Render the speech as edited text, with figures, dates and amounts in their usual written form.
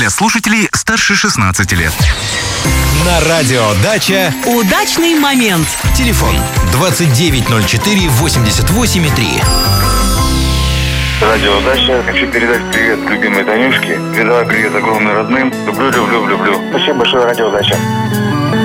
для слушателей старше 16 лет. На радио «Дача» удачный момент. Телефон 2904-88,3. Радио «Дача». Хочу передать привет любимой Танюшке. Передавай привет огромный родным. Люблю. Спасибо большое, радио «Дача».